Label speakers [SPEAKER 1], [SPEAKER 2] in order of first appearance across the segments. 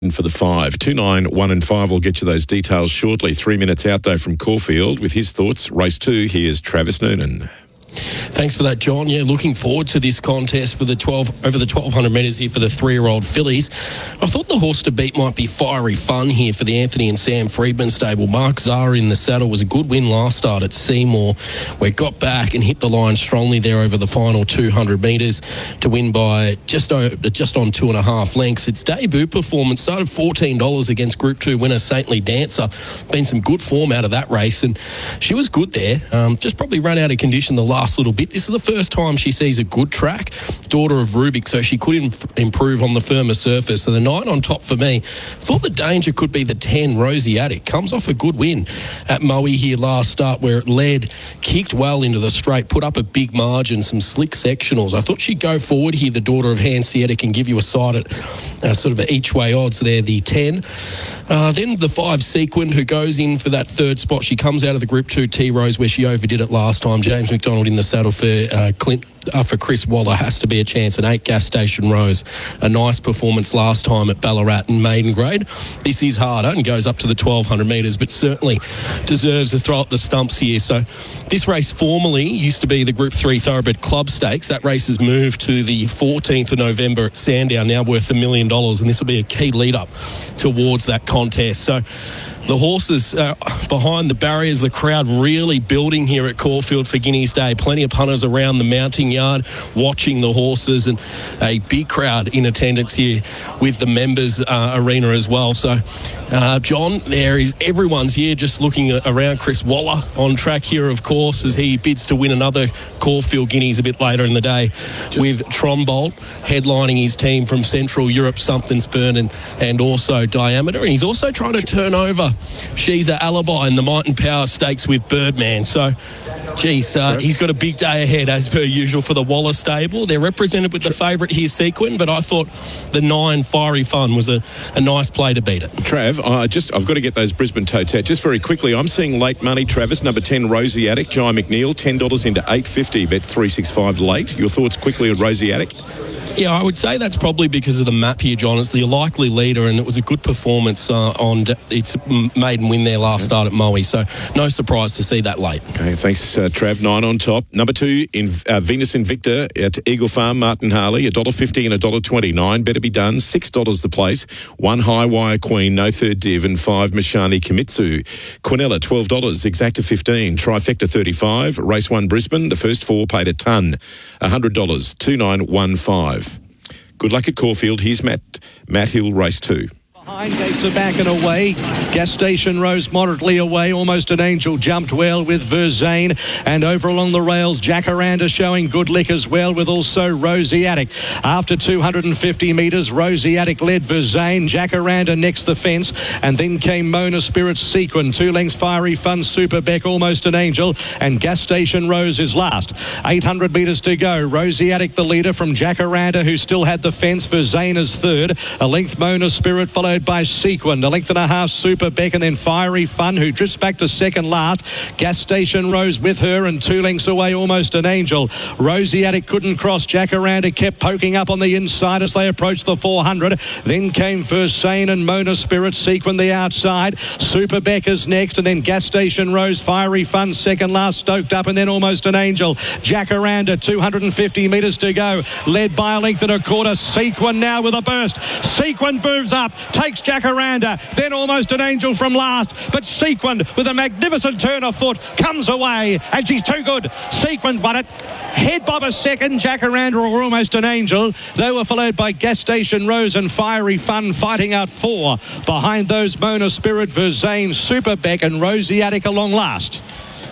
[SPEAKER 1] for the 5. 2, 9, 1 and 5 will get you those details shortly. 3 minutes out, though, from Caulfield with his thoughts. Race 2, here's Travis Noonan.
[SPEAKER 2] Thanks for that, John. Yeah, looking forward to this contest for the 1,200 metres here for the 3-year-old fillies. I thought the horse to beat might be Fiery Fun here for the Anthony and Sam Friedman stable. Mark Zahra in the saddle was a good win last start at Seymour, where it got back and hit the line strongly there over the final 200 metres to win by just on 2.5 lengths. Its debut performance started $14 against Group 2 winner Saintly Dancer. Been some good form out of that race, and she was good there. Just probably ran out of condition the last little bit. This is the first time she sees a good track. Daughter of Rubik, so she could improve on the firmer surface. So the 9 on top for me. Thought the danger could be the 10, Rosiatic. Comes off a good win at Moe here last start, where it led, kicked well into the straight, put up a big margin, some slick sectionals. I thought she'd go forward here, the Daughter of Hanseatic, and give you a side at sort of each way odds there, the 10. Then the 5, Sequin, who goes in for that third spot. She comes out of the Group 2 T-Rose, where she overdid it last time. James McDonald in the saddle for Chris Waller has to be a chance. An 8, Gas Station Rose. A nice performance last time at Ballarat in maiden grade. This is harder and goes up to the 1,200 metres, but certainly deserves a throw up the stumps here. So this race formerly used to be the Group 3 Thoroughbred Club Stakes. That race has moved to the 14th of November at Sandown, now worth $1 million, and this will be a key lead-up towards that contest. So the horses behind the barriers, the crowd really building here at Caulfield for Guineas Day. Plenty of punters around the mounting yard watching the horses, and a big crowd in attendance here with the members arena as well. So, John, everyone's here just looking around. Chris Waller on track here, of course, as he bids to win another Caulfield Guineas a bit later in the day, with Trombolt headlining his team from Central Europe, Something's Burn, and also Diameter. And he's also trying to turn over She's an Alibi in the Might and Power Stakes with Birdman. So, he's got a big day ahead, as per usual, for the Waller stable. They're represented with the favourite here, Sequin, but I thought the 9, Fiery Fun, was a nice play to beat it.
[SPEAKER 1] Trav, I've got to get those Brisbane totes out. Just very quickly, I'm seeing late money, Travis. Number 10, Rosiatic, Jai McNeil, $10 into $8.50, bet 365 late. Your thoughts quickly on Rosiatic?
[SPEAKER 2] Yeah, I would say that's probably because of the map here, John. It's the likely leader, and it was a good performance on its maiden win there last start at Moe. So no surprise to see that late. Okay,
[SPEAKER 1] thanks, Trav. 9 on top. Number 2, in Venus Invicta at Eagle Farm, Martin Harley, $1.50 and $1.29. Better be done. $6 the place. 1 High Wire Queen, no third div, and 5 Mashani Kimitsu. Quinella, $12. Exacta, $15. Trifecta, $35. Race 1 Brisbane. The first 4 paid a ton. $100. 2915. Good luck at Caulfield. Here's Matt Hill, race 2.
[SPEAKER 3] Behind, Gates are back and away. Gas Station Rose moderately away. Almost an Angel jumped well with Verzane. And over along the rails, Jacaranda showing good lick as well, with also Rosiatic. After 250 metres, Rosiatic led Verzane. Jacaranda next the fence. And then came Mona Spirit Sequin. 2 lengths Fiery Fun, Super Beck, Almost an Angel. And Gas Station Rose is last. 800 metres to go. Rosiatic the leader from Jacaranda, who still had the fence. Verzane is third. A length Mona Spirit followed by Sequin, a length and a half Super Beck, and then Fiery Fun, who drifts back to second last. Gas Station Rose with her, and 2 lengths away, Almost an Angel. Rosiatic couldn't cross. Jacaranda kept poking up on the inside as they approached the 400. Then came Versane and Mona Spirit. Sequin the outside. Super Beck is next, and then Gas Station Rose. Fiery Fun second last, stoked up, and then Almost an Angel. Jacaranda, 250 metres to go, led by a length and a quarter. Sequin now with a burst. Sequin moves up, takes Jacaranda, then Almost an Angel from last, but Sequin with a magnificent turn of foot comes away, and she's too good. Sequin won it, head bob a second. Jacaranda or Almost an Angel, they were followed by Gas Station Rose and Fiery Fun fighting out 4. Behind those, Mona Spirit, Verzane, Super Beck, and Rosiatic along last.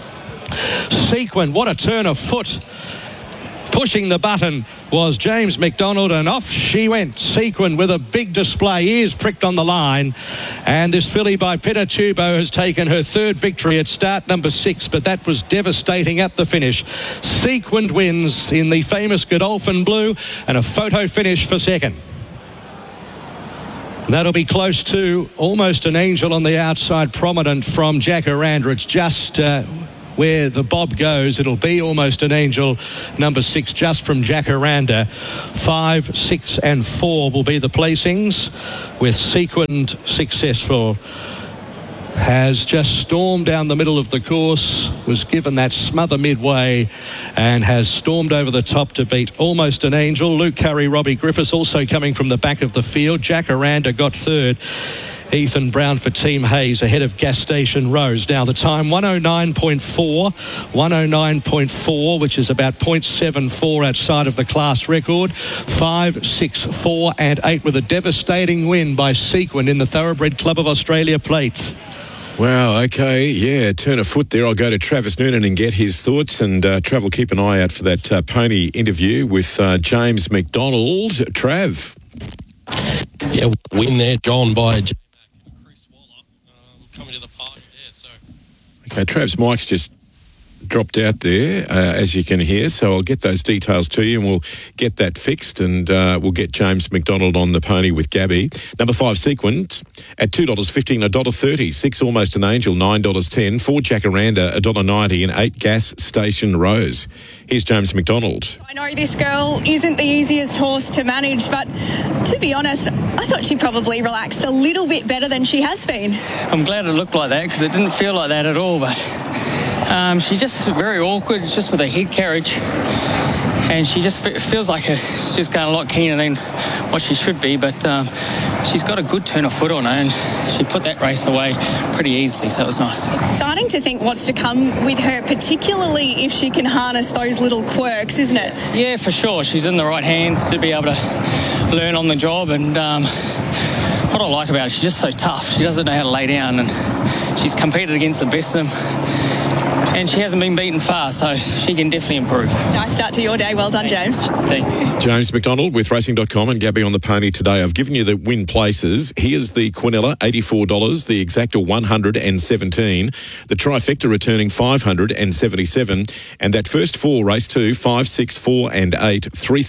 [SPEAKER 3] Sequin, what a turn of foot. Pushing the button was James McDonald, and off she went. Sequin with a big display, ears pricked on the line. And this filly by Petatubo has taken her 3rd victory at start number 6, but that was devastating at the finish. Sequin wins in the famous Godolphin Blue, and a photo finish for second. That'll be close to Almost an Angel on the outside, prominent from Jacaranda. It's just where the bob goes, it'll be Almost an Angel, number 6, just from Jacaranda. 5, 6 and 4 will be the placings, with Sequined successful. Has just stormed down the middle of the course, was given that smother midway, and has stormed over the top to beat Almost an Angel. Luke Curry, Robbie Griffiths also coming from the back of the field. Jacaranda got third. Ethan Brown for Team Hayes ahead of Gas Station Rose. Now the time 109.4, which is about 0.74 outside of the class record. 5, 6, 4 and 8 with a devastating win by Sequin in the Thoroughbred Club of Australia Plate.
[SPEAKER 1] Wow, okay, yeah, turn a foot there. I'll go to Travis Noonan and get his thoughts, and Trav, keep an eye out for that pony interview with James McDonald. Trav.
[SPEAKER 2] Yeah, win there, John, by Chris Waller coming to the party there. So.
[SPEAKER 1] Okay, Trav's mic's just dropped out there, as you can hear, so I'll get those details to you and we'll get that fixed, and we'll get James McDonald on the pony with Gabby. Number 5, Sequent at $2.15, $1.30. 6, Almost an Angel, $9.10. 4, Jacaranda, $1.90, and 8, Gas Station Rose. Here's James McDonald.
[SPEAKER 4] I know this girl isn't the easiest horse to manage, but to be honest, I thought she probably relaxed a little bit better than she has been.
[SPEAKER 5] I'm glad it looked like that, because it didn't feel like that at all, but she's just very awkward, just with her head carriage, and she just feels like she's just going a lot keener than what she should be, but she's got a good turn of foot on her, and she put that race away pretty easily, so it was nice.
[SPEAKER 4] Starting to think what's to come with her, particularly if she can harness those little quirks, isn't it?
[SPEAKER 5] Yeah, for sure. She's in the right hands to be able to learn on the job, and what I like about her, she's just so tough. She doesn't know how to lay down, and she's competed against the best of them. And she hasn't been beaten far, so she can definitely improve.
[SPEAKER 4] Nice start to your day. Well done, James.
[SPEAKER 5] Thank you.
[SPEAKER 1] James McDonald with Racing.com and Gabby on the pony today. I've given you the win places. Here's the Quinella, $84. The Exacta, $117. The Trifecta returning $577. And that first 4, race 2, 5, 6, 4 and 8,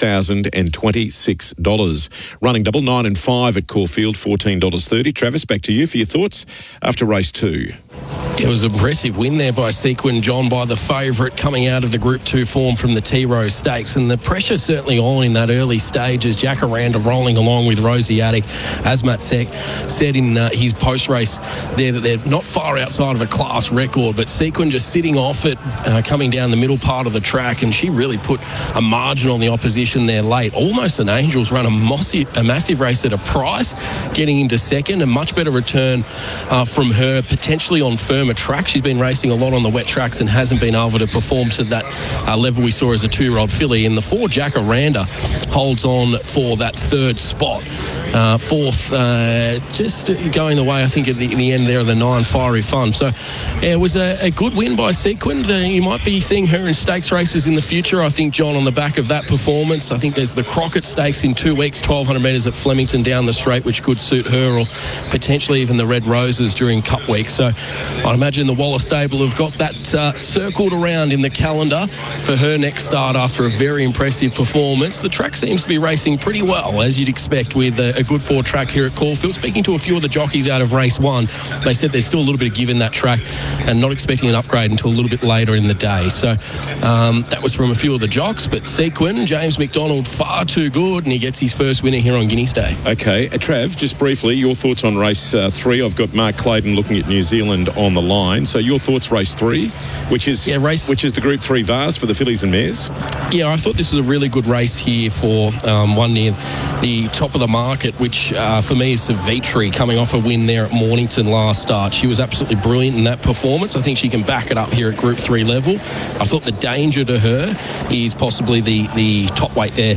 [SPEAKER 1] $3,026. Running double 9 and 5 at Caulfield, $14.30. Travis, back to you for your thoughts after race 2.
[SPEAKER 2] It was an impressive win there by Sequin, John, by the favourite coming out of the Group 2 form from the T Rose Stakes. And the pressure certainly on in that early stage as Jacaranda rolling along with Rosiatic. As Matt said in his post-race there, that they're not far outside of a class record, but Sequin just sitting off it, coming down the middle part of the track, and she really put a margin on the opposition there late. Almost an Angel's run a massive race at a price, getting into second. A much better return from her, potentially on firmer track. She's been racing a lot on the wet tracks and hasn't been able to perform to that level we saw as a 2-year-old filly. And the 4, Jacaranda, holds on for that third spot. Fourth, just going the way, I think, at the end there of the 9, Fiery Fun. So yeah, it was a good win by Sequin. You might be seeing her in stakes races in the future, I think, John, on the back of that performance. I think there's the Crockett Stakes in 2 weeks, 1,200 metres at Flemington down the straight, which could suit her, or potentially even the Red Roses during Cup Week. So I'd imagine the Waller stable have got that circled around in the calendar for her next start after a very impressive performance. The track seems to be racing pretty well, as you'd expect, with a good 4 track here at Caulfield. Speaking to a few of the jockeys out of race 1, they said there's still a little bit of give in that track and not expecting an upgrade until a little bit later in the day. So that was from a few of the jocks, but Sequin, James McDonald, far too good, and he gets his first winner here on Guineas Day. Okay,
[SPEAKER 1] Trav, just briefly, your thoughts on race 3. I've got Mark Clayton looking at New Zealand on the line. So your thoughts, race 3, which is the Group 3 Vars for the fillies and mares?
[SPEAKER 2] Yeah, I thought this was a really good race here for one near the top of the market, which for me is Savitri, coming off a win there at Mornington last start. She was absolutely brilliant in that performance. I think she can back it up here at Group 3 level. I thought the danger to her is possibly the top weight there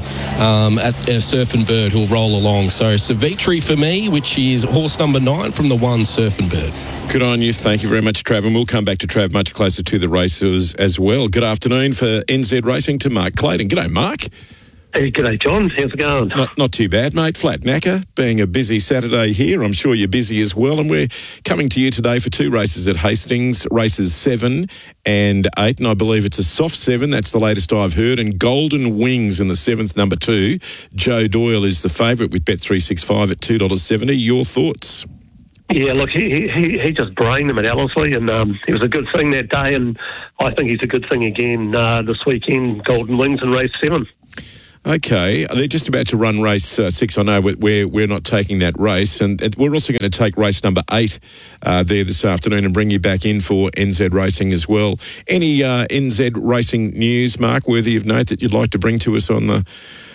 [SPEAKER 2] at Surf and Bird, who'll roll along. So Savitri for me, which is horse number 9 from the 1, Surf and Bird.
[SPEAKER 1] Good on you. Thank you very much, Trav. And we'll come back to Trav much closer to the races as well. Good afternoon for NZ Racing to Mark Clayton. G'day, Mark.
[SPEAKER 6] Hey, g'day, John. How's it going?
[SPEAKER 1] Not too bad, mate. Flat knacker. Being a busy Saturday here, I'm sure you're busy as well. And we're coming to you today for 2 races at Hastings, races 7 and 8. And I believe it's a soft 7. That's the latest I've heard. And Golden Wings in the 7th, number 2. Joe Doyle is the favourite with Bet365 at $2.70. Your thoughts?
[SPEAKER 6] Yeah, look, he just brained them at Ellerslie, and it was a good thing that day, and I think he's a good thing again this weekend, Golden Wings in race 7.
[SPEAKER 1] Okay, they're just about to run race 6. I know we're not taking that race, and we're also going to take race number 8 there this afternoon and bring you back in for NZ Racing as well. Any NZ Racing news, Mark, worthy of note that you'd like to bring to us on the...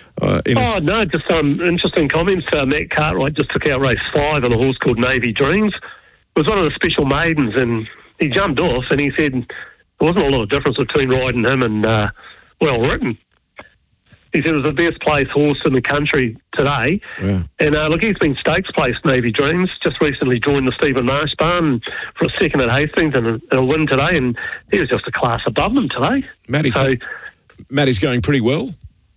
[SPEAKER 6] No, just some interesting comments. Matt Cartwright just took out race 5 on a horse called Navy Dreams. It was one of the special maidens, and he jumped off and he said there wasn't a lot of difference between riding him and Well Written. He said it was the best placed horse in the country today.
[SPEAKER 1] Yeah.
[SPEAKER 6] And look, he's been stakes placed, Navy Dreams, just recently joined the Stephen Marsh barn for a second at Hastings and a win today, and he was just a class above them today.
[SPEAKER 1] Matty's going pretty well.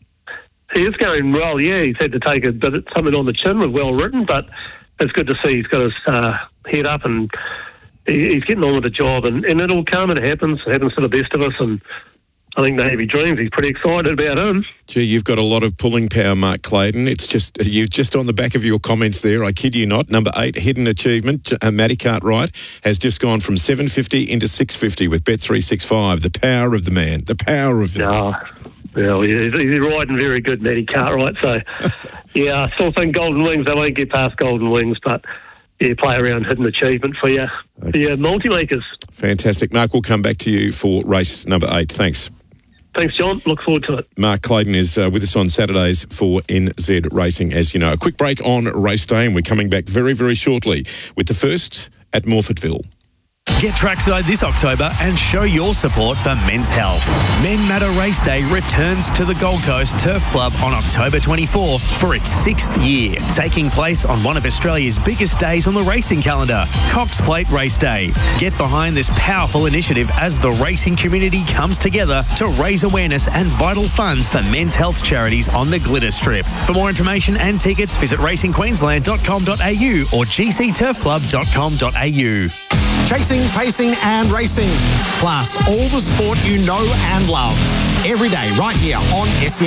[SPEAKER 6] He is going well, yeah. He's had to take a bit something on the chin with Well Written, but it's good to see he's got his head up and he's getting on with the job. And it'll come and it happens to the best of us. And I think Navy Dreams, he's pretty excited about him.
[SPEAKER 1] Gee, you've got a lot of pulling power, Mark Clayton. It's just, you're just on the back of your comments there, I kid you not. Number 8, Hidden Achievement, Matty Cartwright, has just gone from $7.50 into $6.50 with Bet365. The power of the man. The power of the man.
[SPEAKER 6] Well, he's riding very good, Matty Cartwright. So, yeah, I still think Golden Wings, they won't get past Golden Wings, but, yeah, play around Hidden Achievement for your multi-makers.
[SPEAKER 1] Fantastic. Mark, we'll come back to you for race number 8. Thanks.
[SPEAKER 6] Thanks, John. Look forward to it.
[SPEAKER 1] Mark Clayton is with us on Saturdays for NZ Racing, as you know. A quick break on race day, and we're coming back very, very shortly with the first at Morfettville.
[SPEAKER 7] Get trackside this October and show your support for men's health. Men Matter Race Day returns to the Gold Coast Turf Club on October 24 for its 6th year, taking place on one of Australia's biggest days on the racing calendar, Cox Plate Race Day. Get behind this powerful initiative as the racing community comes together to raise awareness and vital funds for men's health charities on the Glitter Strip. For more information and tickets, visit racingqueensland.com.au or gcturfclub.com.au.
[SPEAKER 8] Chasing, pacing and racing. Plus, all the sport you know and love. Every day right here on SEN.